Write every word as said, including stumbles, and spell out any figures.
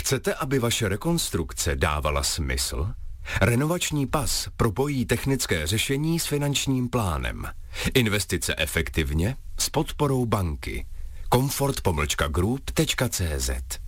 Chcete, aby vaše rekonstrukce dávala smysl? Renovační pas propojí technické řešení s finančním plánem. Investice efektivně s podporou banky. comfort pomlčka group tečka cé zet